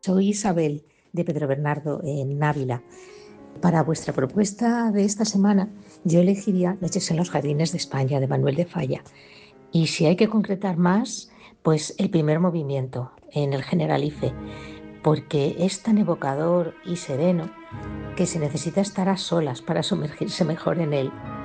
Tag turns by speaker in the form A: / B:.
A: Soy Isabel de Pedro Bernardo en Ávila. Para vuestra propuesta de esta semana, yo elegiría Noches en los Jardines de España de Manuel de Falla. Y si hay que concretar más, pues el primer movimiento en el Generalife, porque es tan evocador y sereno que se necesita estar a solas para sumergirse mejor en él.